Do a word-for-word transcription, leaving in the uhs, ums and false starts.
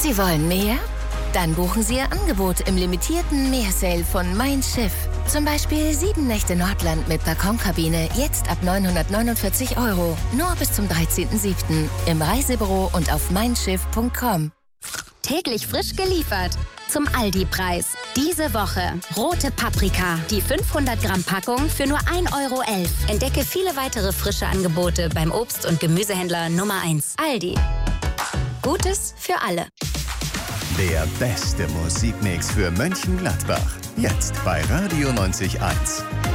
Sie wollen mehr? Dann buchen Sie Ihr Angebot im limitierten Meersale von Mein Schiff. Zum Beispiel sieben Nächte Nordland mit Balkonkabine, jetzt ab neunhundertneunundvierzig Euro. Nur bis zum dreizehnten siebten im Reisebüro und auf mein schiff punkt com. Täglich frisch geliefert. Zum Aldi-Preis. Diese Woche rote Paprika. Die fünfhundert Gramm Packung für nur ein Euro elf. Entdecke viele weitere frische Angebote beim Obst- und Gemüsehändler Nummer eins. Aldi. Gutes für alle. Der beste Musikmix für Mönchengladbach. Jetzt bei Radio neunzig Komma eins.